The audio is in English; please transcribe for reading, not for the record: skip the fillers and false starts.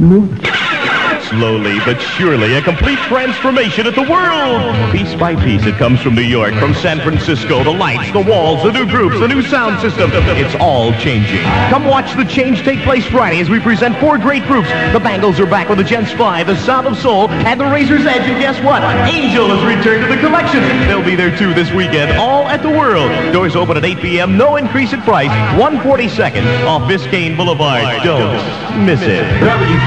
smooth. Slowly but surely, a complete transformation at the world. Piece by piece, it comes from New York, from San Francisco, the lights, the walls, the new groups, the new sound system. It's all changing. Come watch the change take place Friday as we present 4 great groups. The Bangles are back with the Gents 5, the Sound of Soul, and the Razor's Edge. And guess what? Angel has returned to the collection. They'll be there too this weekend, all at the World. Doors open at 8 p.m. No increase in price. 142nd off Biscayne Boulevard. Don't miss it.